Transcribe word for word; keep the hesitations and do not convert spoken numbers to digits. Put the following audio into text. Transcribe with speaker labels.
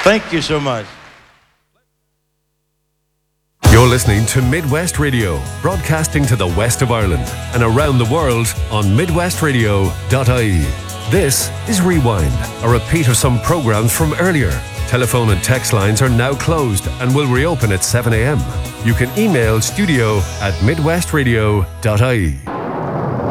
Speaker 1: Thank you so much.
Speaker 2: You're listening to Midwest Radio, broadcasting to the west of Ireland and around the world on midwest radio dot I E. This is Rewind, a repeat of some programs from earlier. Telephone and text lines are now closed and will reopen at seven a.m. You can email studio at midwest radio dot I E.